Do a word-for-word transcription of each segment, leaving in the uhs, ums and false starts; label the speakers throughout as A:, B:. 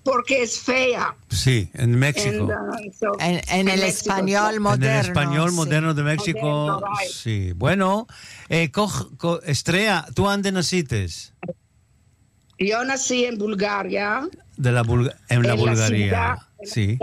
A: porque es fea.
B: Sí, en México.
A: And, uh, so,
C: En, en el
A: México,
C: español
A: sí.
C: moderno.
B: En el español
C: sí.
B: moderno de México,
A: Moderno, right.
B: sí. Bueno, eh, co- co- Estrella, ¿tú dónde naciste?
A: Yo nací en Bulgaria.
B: De la Bulga- en la
A: En la
B: Bulgaria,
A: ciudad,
B: sí.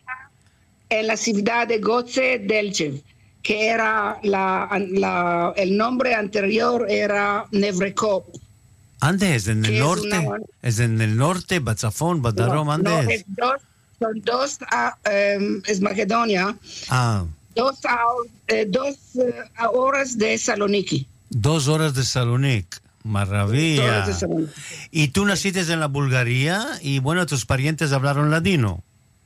A: En la ciudad de Goce Delchev, que era la, la, el nombre anterior era Nevrekop.
B: Andes, en el
A: que es
B: norte,
A: una-
B: es en el norte, Batzafón, Badarom,
A: No, no,
B: Andes.
A: es dos, son dos, ah, em, es Macedonia,
B: Ah,
A: dos, hor- eh, dos eh, horas de Saloniki.
B: dos horas de Salonic, maravilla.
A: Dos horas de Saloniki.
B: Y tú naciste en la Bulgaria y bueno, tus parientes hablaron ladino.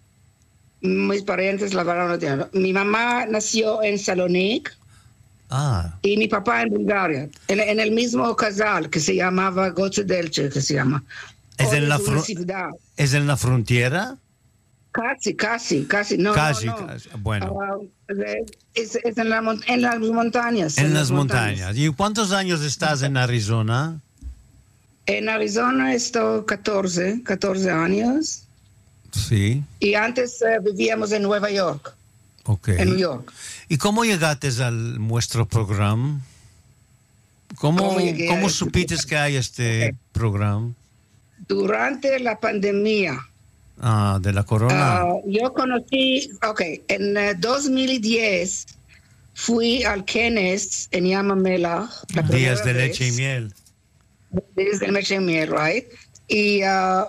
A: Mis parientes la hablaron latino. Mi mamá nació en Salonic
B: Ah,
A: y mi papá en Bulgaria, en, en el mismo casal que se llamaba Goce Delche, que se llama.
B: ¿Es
A: Hoy
B: en la
A: una
B: fro-
A: ciudad.
B: ¿es en la frontera?
A: Casi, casi, casi, no,
B: Casi,
A: no, no.
B: casi, bueno.
A: Ah, es, es en, la mon- en las montañas.
B: En las montañas. ¿Y cuántos años estás en Arizona?
A: En Arizona estoy catorce, catorce años.
B: Sí,
A: Y antes eh, vivíamos en Nueva York,
B: ok.
A: en New York.
B: ¿Y cómo llegaste al nuestro programa? ¿Cómo,
A: ¿Cómo llegué
B: cómo
A: a este
B: supiste que hay este
A: Ok.
B: programa?
A: Durante la pandemia,
B: Ah, de la corona.
A: ah, yo conocí, ok, en eh, dos mil diez fui al Kenneth en Yamamela. la
B: Días
A: primera
B: de
A: vez.
B: leche y miel.
A: Días de leche y miel, right? Y ah,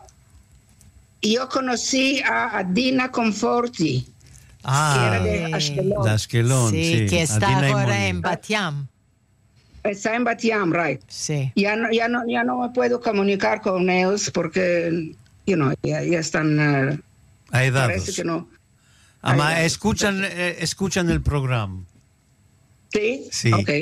A: yo conocí a Adina Conforti,
B: Ah,
A: que era de Ashkelon.
B: de Ashkelon,
C: Sí,
B: sí.
C: que está
B: Adina y
C: ahora
B: Moni.
C: en Batiam.
A: Está en Batiam, right?
C: Sí.
A: Ya no, ya no, ya no me puedo comunicar con ellos porque, you know, ya, ya están, eh,
B: A edades.
A: parece que no.
B: Ama,
A: Hay edades.
B: escuchan, eh, escuchan el programa.
A: ¿Sí?
B: Sí.
A: Ok.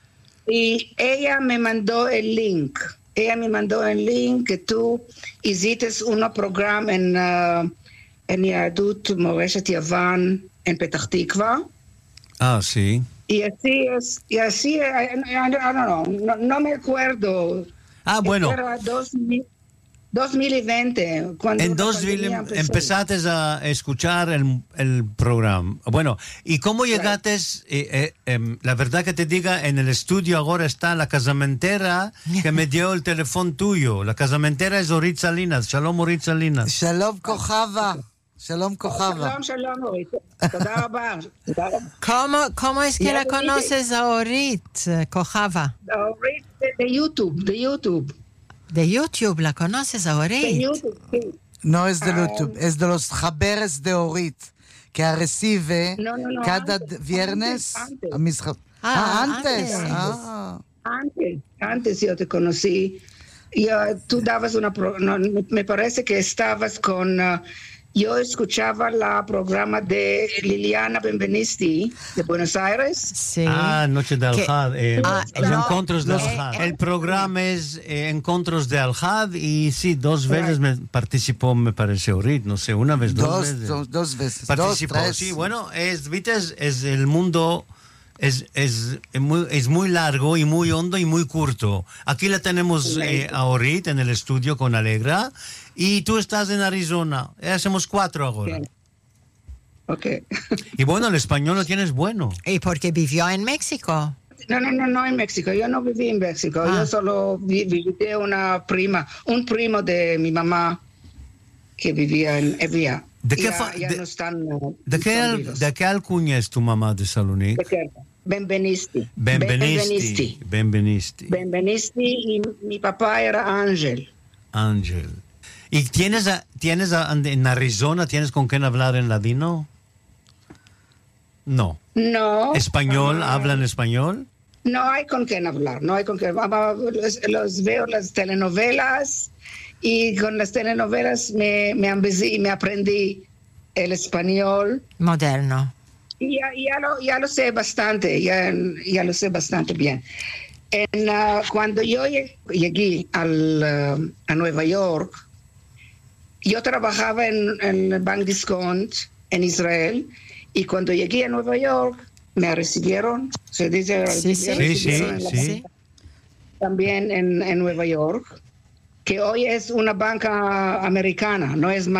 A: Y ella me mandó el link. Ella me mandó el link que tú hiciste un programa en, uh, en Yadut Moreshet Yavan en Petah Tikva.
B: Ah, sí.
A: Y así es, y así, I, I, I don't know, no, no me acuerdo.
B: Ah, bueno.
A: Era dos mil, dos mil veinte. Cuando
B: En
A: la
B: dos mil
A: pandemia empezó.
B: empezaste a escuchar el, el programa. Bueno, ¿y cómo llegaste? Eh, eh, em, la verdad que te diga, en el estudio ahora está la casamentera que me dio el teléfono tuyo. La casamentera es Orit Salinas. Shalom, Orit Salinas.
D: שלום כוכבה, שלום כוכבה.
A: שלום, שלום, אורית. תודה רבה. תודה רבה.
C: ¿Cómo, ¿Cómo es que
A: Ya
C: la
A: lo dije.
C: conoces a Orit, eh, Cojava?
A: Orit de, de YouTube, de YouTube.
C: De YouTube, ¿la conoces a
A: De
C: Orit?
A: YouTube, sí.
D: No es de YouTube, es de los Jaberes de Orit, que recibe
A: No, no, no,
D: cada
A: antes,
D: viernes
A: antes, antes.
D: a mis ja-
C: Ah,
D: Ah, antes.
C: antes.
D: Ah.
A: Antes, antes yo te conocí. Y, uh, tú dabas una... Pro, no, me parece que estabas con... uh, yo escuchaba la programa de Liliana Benvenisti de Buenos Aires.
C: Sí.
B: Ah, Noche de
C: Que-
B: Al-Had. eh,
C: Ah,
B: los
C: no,
B: encuentros de
C: los-
B: Al-Had.
C: eh,
B: El programa es eh, Encuentros de Al-Had y sí, dos veces me participó, me parece, Orit. No sé, una vez, dos,
D: Dos,
B: veces.
D: dos, dos veces.
B: Participó,
D: dos, tres.
B: sí, bueno, es, viste, es, es el mundo, es, es, es muy, es muy largo y muy hondo y muy corto. Aquí la tenemos eh, a Orit en el estudio con Alegra y tú estás en Arizona. Eh, hacemos cuatro ahora.
A: Bien. Ok.
B: Y bueno, el español lo tienes bueno.
C: ¿Y porque vivió en México?
A: No, no, no, no en México. Yo no viví en México.
C: Ah.
A: Yo solo vi- visité una prima, un primo de mi mamá que vivía en Evia.
B: ¿De qué
A: ya,
B: fa-
A: ya
B: de-
A: no están, uh,
B: ¿De qué,
A: están
B: al-
A: vivos.
B: ¿De qué alcuña es tu mamá de Salonic?
A: ¿De qué? Benvenisti.
B: Benvenisti. Benvenisti.
A: Benvenisti y mi papá era Ángel.
B: Ángel. ¿Y tienes, a- tienes a- en Arizona, tienes con quién hablar en ladino? No.
A: No.
B: ¿Español?
A: ah,
B: ¿Hablan español?
A: No hay con quién hablar, no hay con quién. Ah, Los, los veo las telenovelas y con las telenovelas me, me, ambeci- me aprendí el español.
C: Moderno.
A: Y ya, ya, lo, ya lo sé bastante, ya, ya lo sé bastante bien. En, ah, cuando yo lleg- llegué al, ah, a Nueva York, yo trabajaba en, en el Bank Discount en Israel y cuando llegué a Nueva York me recibieron, se dice,
C: Sí, sí.
A: me
B: Sí,
A: recibieron
B: sí,
A: en la
B: sí.
A: banca, también en, en Nueva York, que hoy es una banca americana, no es más